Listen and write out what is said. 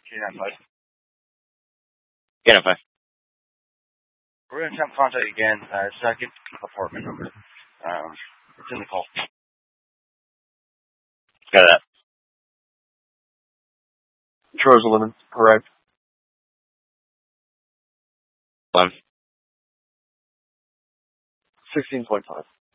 K95. K95. We're going to attempt contact again. Second apartment number. It's in the call. Got that. Jerusalem, correct. 1. 16.5.